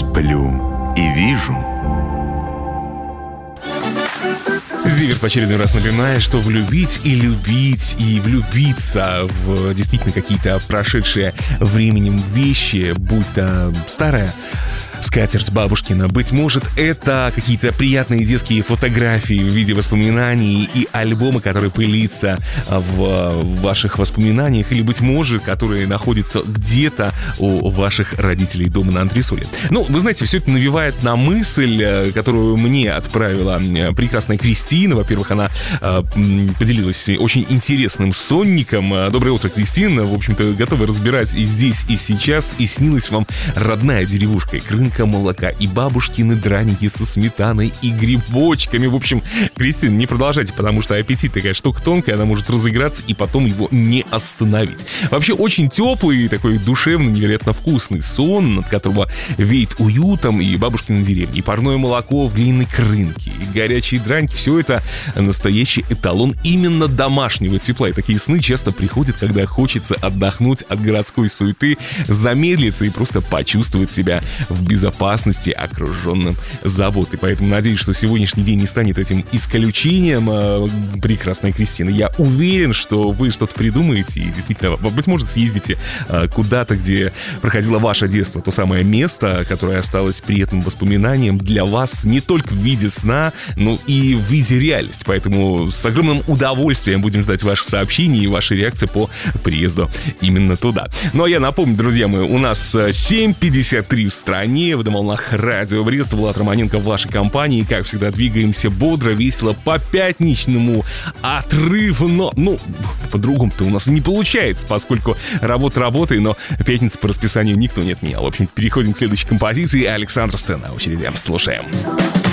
Сплю и вижу. Зиверт в очередной раз напоминает, что влюбить и любить, и влюбиться в действительно какие-то прошедшие временем вещи, будь то старая скатерть бабушкина, быть может, это какие-то приятные детские фотографии в виде воспоминаний и альбомы, которые пылятся в ваших воспоминаниях, или, быть может, которые находятся где-то у ваших родителей дома на антресоле. Ну, вы знаете, все это навевает на мысль, которую мне отправила прекрасная Кристина. Во-первых, она поделилась очень интересным сонником. Доброе утро, Кристина. В общем-то, готова разбирать и здесь, и сейчас. И снилась вам родная деревушка, и крынка молока, и бабушкины драники со сметаной и грибочками. В общем, Кристина, не продолжайте, потому что аппетит такая штука тонкая, она может разыграться, и потом его не остановить. Вообще, очень теплый, такой душевный, невероятно вкусный сон, от которого веет уютом, и бабушкины деревни, и парное молоко в глиняной крынке, и горячие драники. Все это настоящий эталон именно домашнего тепла. И такие сны часто приходят, когда хочется отдохнуть от городской суеты, замедлиться и просто почувствовать себя в безопасности, окруженным заботой. Поэтому надеюсь, что сегодняшний день не станет этим исключением, прекрасная Кристина. Я уверен, что вы что-то придумаете и действительно, быть может, съездите куда-то, где проходило ваше детство, то самое место, которое осталось приятным воспоминанием для вас не только в виде сна, но и в виде реальности. Поэтому с огромным удовольствием будем ждать ваших сообщений и вашей реакции по приезду именно туда. Ну а я напомню, друзья мои, у нас 7:53 в стране, в волнах Радио Брест, Влад Романенко в вашей компании. Как всегда, двигаемся бодро, весело, по-пятничному, отрывно. Ну, по-другому-то у нас не получается, поскольку работа работой, но пятница по расписанию никто не отменял. В общем, переходим к следующей композиции. Александр Стэн на очереди. Слушаем.